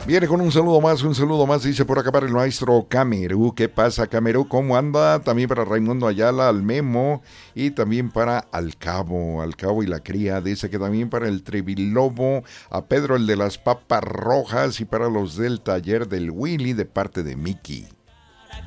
Viene con un saludo más, dice por acá para el maestro Camerú. ¿Qué pasa, Camerú? ¿Cómo anda? También para Raimundo Ayala, al Memo, y también para Al Cabo y la Cría. Dice que también para el Trevilobo, a Pedro el de las Papas Rojas, y para los del taller del Willy de parte de Mickey.